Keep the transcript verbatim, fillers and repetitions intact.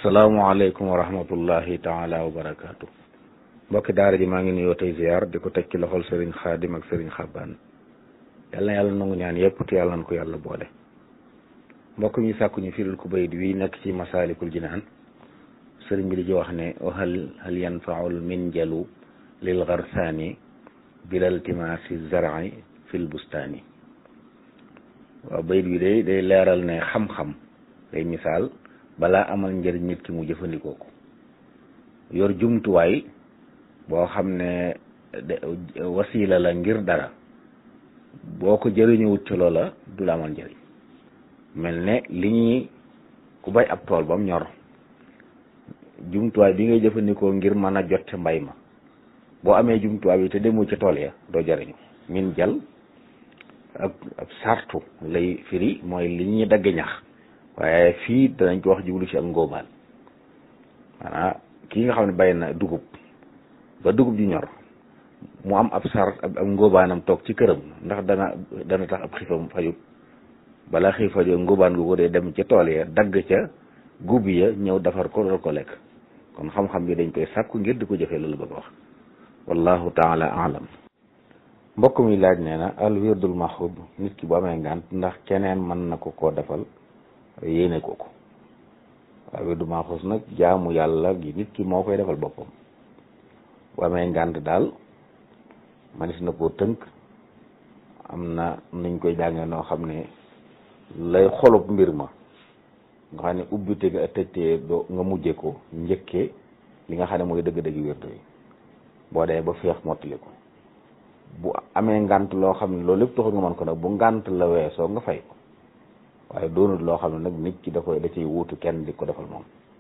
asalaamaaleykum wa rahmatullahi taala wa barakaatu. mbokki daara ji maa ngi nuyoo tey ziar di ko teg ci loxol Serigne Khadim ak Serigne Xabbaan yal na yàlla nangu ñaan yëpp te yàlla na ko yàlla boole. mbokk mi sàkku ñu firil ku bayit wi nekk ci masaalikul jinaan sëriñ bi di ci wax ne hal hal yanfaul minjalu lil garsaani bilal timaasi zar'i fil bustaani. waaw bayit wi day day leeral ne xam-xam day misaal balaa amal njëriñ nit ki mu jëfandikoo ko yor jumtuwaay boo xam ne wasiila la ngir dara boo ko jëriñuwut ci loola du la amal njëriñ mel ne li ñuy ku bay ab tool bam ñor jumtuwaay bi ngay jëfandikoo ngir mën a jot ca mbay ma boo amee jumtuwaay bi te demoo ca tool ya doo jëriñu. min jal ab ab sartu lay firi mooy li ñuy dagg ñax waaye fii danañ ko wax jublu ci ak ngóobaan maanaam kii nga xam ne bay na dugub ba dugub ji ñor mu am ab sar ab ngóobaanam toog ci këram ndax dana dana tax ab xiifam fajut balaa xiif fajut ngóobaan gu ko dee dem ca tool ya dagg ca guub ya ñëw defar ko doon ko lekk kon xam-xam bi dañ koy sàkku ngir di ko jëfee loolu bëgg wax wallahu taala alam. mbokk mi laaj nee na al wirdul maxuud nit ki bu amee ngànt ndax keneen mën na ko koo defal yéene ko ko waaw wirdu maxuus nag jaamu yàlla gi nit ki moo koy defal boppam bu amee ngànt daal manis na koo tënk am na nuñ koy jàngee noo xam ne lay xolub mbir ma nga xam ne ubbite nga tëjtee doo nga mujje ko njëkkee li nga xam ne mooy dëgg-dëgg wirdu yi boo dee ba feex mottali ko bu amee ngànt loo xam ne loolu lépp taxul nga mën ko nag bu ngànt la weesoo nga fay ko waaye doonut loo xam ne nag nit ki da koy da ciy wuutu kenn di ko defal moom